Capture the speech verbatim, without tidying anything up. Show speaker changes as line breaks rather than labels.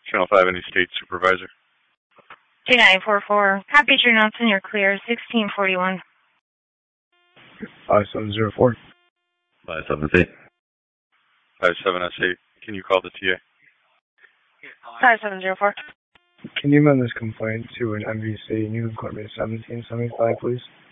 Channel five, any state supervisor?
two nine four four. Copy, Drew Nelson, you're clear. sixteen forty-one.
five seven zero four.
five seven eight.
five seven S eight. Can you call the T A?
five seven zero four.
Can you amend this complaint to an M V C Union Court Base seventeen seventy-five, please?